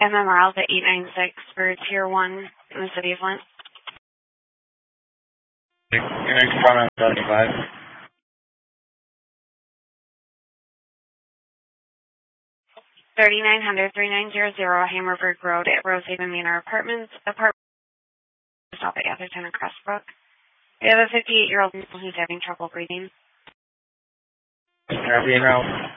MMR Alpha 896 for Tier 1 in the city of Flint. Next one on 75. 3900-3900 Hammerberg Road at Rosehaven Manor Apartments. Apartment stop at Atherton and Crestbrook. We have a 58-year-old who's having trouble breathing. Copy and route.